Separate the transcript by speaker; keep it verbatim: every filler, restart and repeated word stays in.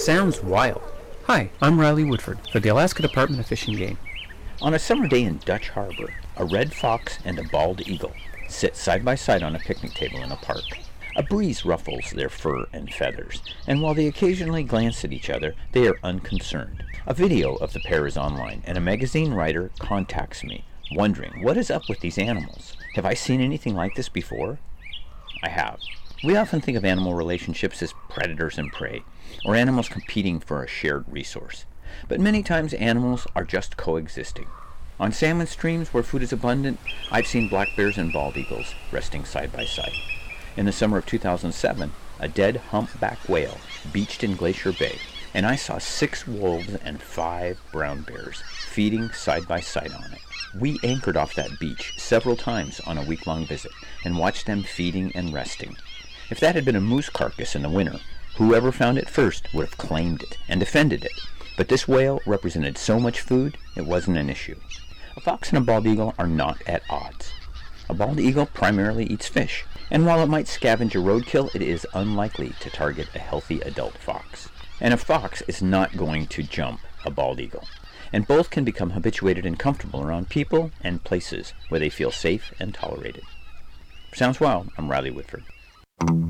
Speaker 1: Sounds wild. Hi, I'm Riley Woodford for the Alaska Department of Fish and Game.
Speaker 2: On a summer day in Dutch Harbor, a red fox and a bald eagle sit side by side on a picnic table in a park. A breeze ruffles their fur and feathers, and while they occasionally glance at each other, they are unconcerned. A video of the pair is online, and a magazine writer contacts me, wondering what is up with these animals. Have I seen anything like this before? I have. We often think of animal relationships as predators and prey, or animals competing for a shared resource. But many times animals are just coexisting. On salmon streams where food is abundant, I've seen black bears and bald eagles resting side by side. In the summer of two thousand seven, a dead humpback whale beached in Glacier Bay, and I saw six wolves and five brown bears feeding side by side on it. We anchored off that beach several times on a week-long visit and watched them feeding and resting. If that had been a moose carcass in the winter, whoever found it first would have claimed it and defended it. But this whale represented so much food, it wasn't an issue. A fox and a bald eagle are not at odds. A bald eagle primarily eats fish, and while it might scavenge a roadkill, it is unlikely to target a healthy adult fox. And a fox is not going to jump a bald eagle. And both can become habituated and comfortable around people and places where they feel safe and tolerated. Sounds wild. I'm Riley Woodford.